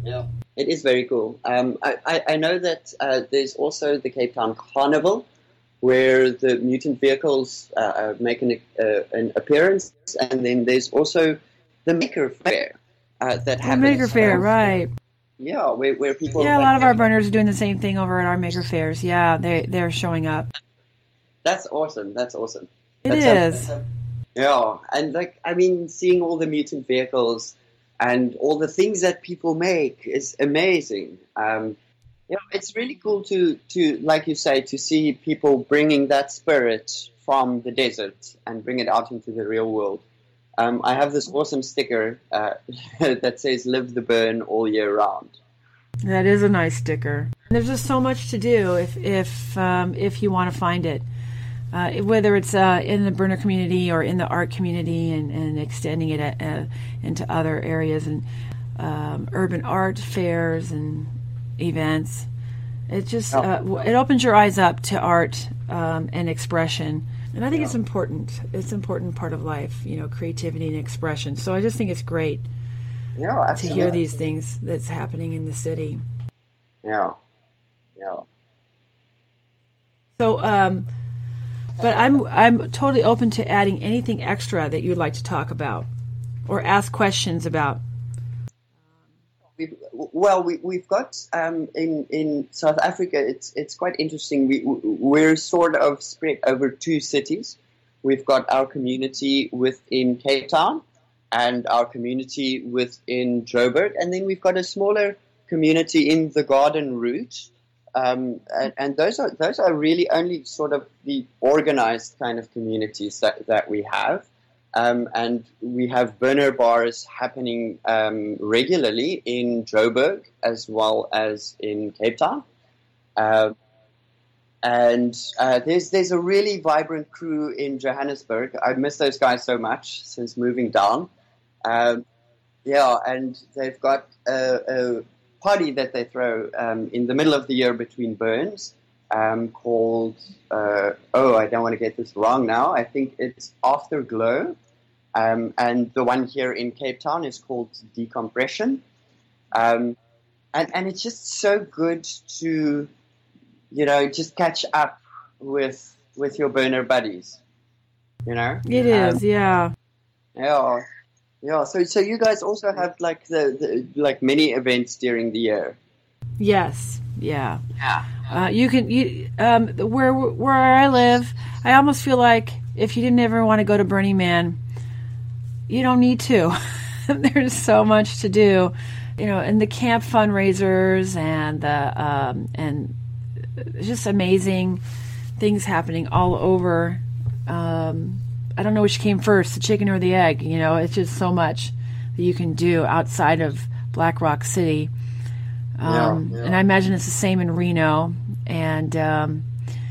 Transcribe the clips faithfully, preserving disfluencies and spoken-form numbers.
Yeah, it is very cool. Um, I, I, I know that uh, there's also the Cape Town Carnival, where the mutant vehicles uh, uh, make an, uh, an appearance, and then there's also the Maker Fair uh, that The Maker happens. Faire, Um, right? yeah, where, where people Yeah, a like lot of our burners are doing the same thing over at our Maker Fairs. Yeah, they they're showing up. that's awesome. That's awesome. It That's um, is. yeah, and like I mean, seeing all the mutant vehicles and all the things that people make is amazing. Um, yeah, it's really cool to to like you say to see people bringing that spirit from the desert and bring it out into the real world. Um, I have this awesome sticker uh, that says "Live the burn all year round." That is a nice sticker. There's just so much to do if if um, if you want to find it, uh, whether it's uh, in the burner community or in the art community, and, and extending it uh, into other areas and um, urban art fairs and events. It just Oh, uh, it opens your eyes up to art um, and expression, and I think yeah, it's important. It's an important part of life, you know, creativity and expression. So I just think it's great yeah, to hear absolutely, these things that's happening in the city. yeah, yeah. So, um, but I'm I'm totally open to adding anything extra that you'd like to talk about or ask questions about. We've, well, we, we've got um, in in South Africa. It's it's quite interesting. We we're sort of spread over two cities. We've got our community within Cape Town and our community within Joburg, and then we've got a smaller community in the Garden Route. Um, and, and those are those are really only sort of the organized kind of communities that, that we have. Um, and we have burner bars happening um, regularly in Joburg as well as in Cape Town. Uh, and uh, there's there's a really vibrant crew in Johannesburg. I miss those guys so much since moving down. Um, yeah, and they've got a, a party that they throw um, in the middle of the year between burns um, called, uh, oh, I don't want to get this wrong now. I think it's Afterglow. Um, and the one here in Cape Town is called Decompression. Um, and, and it's just so good to, you know, just catch up with with your burner buddies, you know? It Um, is, yeah, yeah, yeah. So, so you guys also have like the, the like many events during the year. yes, yeah. Yeah. Uh, you can you um, where where I live. I almost feel like if you didn't ever want to go to Burning Man, you don't need to. There's so much to do, you know, and the camp fundraisers and the um, and just amazing things happening all over. Um, I don't know which came first, the chicken or the egg. You know, it's just so much that you can do outside of Black Rock City. Yeah. Um, and I imagine it's the same in Reno and um,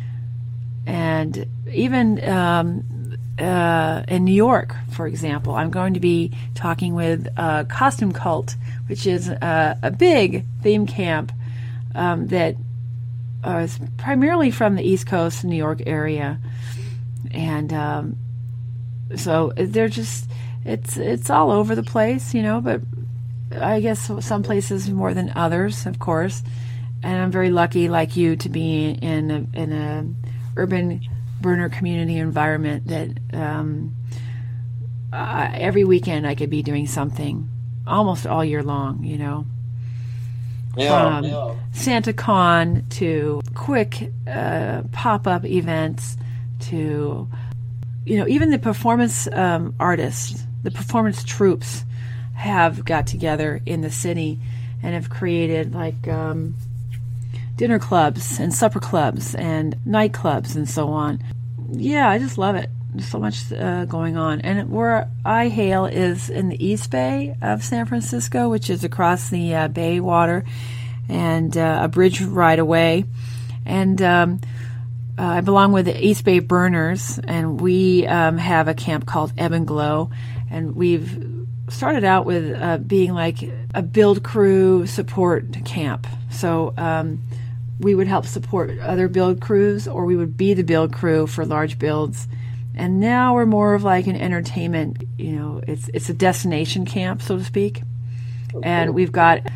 and even um, uh, in New York, for example. I'm going to be talking with uh, Costume Cult, which is uh, a big theme camp um, that uh, is primarily from the East Coast, New York area, and um, so they're just it's it's all over the place, you know. But I guess some places more than others, of course. And I'm very lucky, like you, to be in a, in a urban burner community environment that um, uh, every weekend I could be doing something almost all year long, you know. Yeah. From yeah. Santa Con to quick uh, pop-up events to, you know, even the performance um, artists, the performance troops have got together in the city and have created like um, dinner clubs and supper clubs and nightclubs and so on. Yeah, I just love it. There's so much uh, going on. And where I hail is in the East Bay of San Francisco, which is across the uh, Bay Water and uh, a bridge ride away. And um, uh, I belong with the East Bay Burners, and we um, have a camp called Ebb and Glow. And we've started out with uh, being like a build crew support camp. So um, we would help support other build crews, or we would be the build crew for large builds. And now we're more of like an entertainment, you know, it's it's a destination camp, so to speak. Oh, And cool. we've got